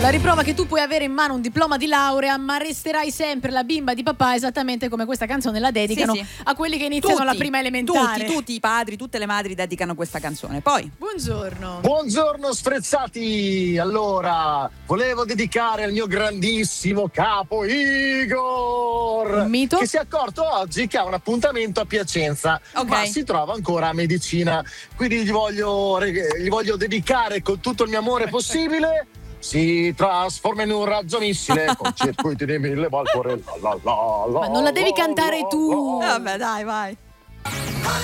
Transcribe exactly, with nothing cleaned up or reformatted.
La riprova che tu puoi avere in mano un diploma di laurea, ma resterai sempre la bimba di papà, esattamente come questa canzone la dedicano Sì, sì. a quelli che iniziano Tutti, la prima elementare. Tutti, tutti i padri, tutte le madri dedicano questa canzone. Poi, Buongiorno. Buongiorno sfrezzati! Allora, volevo dedicare al mio grandissimo capo Igor, Un mito? che si è accorto oggi che ha un appuntamento a Piacenza, Ok. ma si trova ancora a medicina. Quindi gli voglio, reg- gli voglio dedicare con tutto il mio amore possibile. Si trasforma in un raggio missile con circuiti di mille valvole. La, la, la, Ma non la devi la, cantare la, tu. la. vabbè, dai, vai.